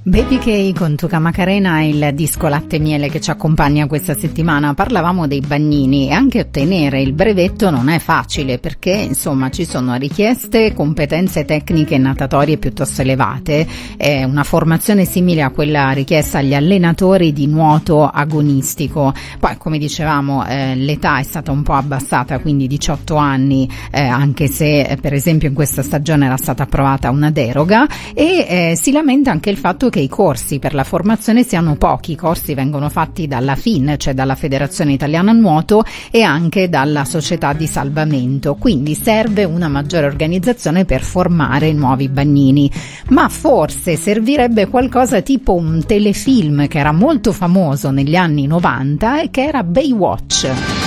Baby K con Tuca Macarena, il disco Latte e Miele che ci accompagna questa settimana. Parlavamo dei bagnini e anche ottenere il brevetto non è facile perché insomma ci sono richieste, competenze tecniche e natatorie piuttosto elevate, è una formazione simile a quella richiesta agli allenatori di nuoto agonistico. Poi come dicevamo l'età è stata un po' abbassata, quindi 18 anni, anche se per esempio in questa stagione era stata approvata una deroga, e si lamenta anche il fatto che i corsi per la formazione siano pochi. I corsi vengono fatti dalla FIN, cioè dalla Federazione Italiana Nuoto, e anche dalla Società di Salvamento, quindi serve una maggiore organizzazione per formare i nuovi bagnini. Ma forse servirebbe qualcosa tipo un telefilm che era molto famoso negli anni 90 e che era Baywatch.